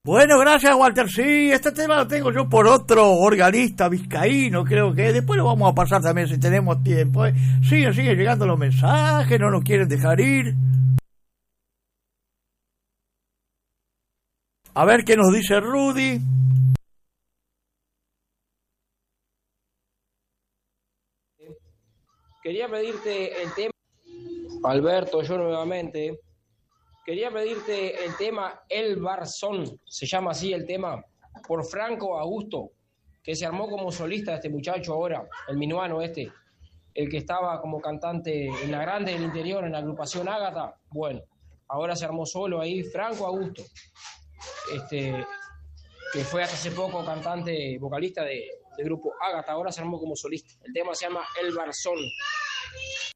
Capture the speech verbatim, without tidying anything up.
Bueno, gracias, Walter. Sí, este tema lo tengo yo por otro organista vizcaíno, creo que después lo vamos a pasar también si tenemos tiempo. ¿eh? Siguen, siguen llegando los mensajes, no nos quieren dejar ir. A ver qué nos dice Rudy. Quería pedirte el tema, Alberto, yo nuevamente, quería pedirte el tema El Barzón, se llama así el tema, por Franco Augusto, que se armó como solista este muchacho ahora, el minuano este, el que estaba como cantante en la Grande del Interior, en la agrupación Ágata, bueno, ahora se armó solo ahí, Franco Augusto, este, que fue hasta hace poco cantante, vocalista de, del grupo Ágata, ahora se armó como solista. El tema se llama El Barzón.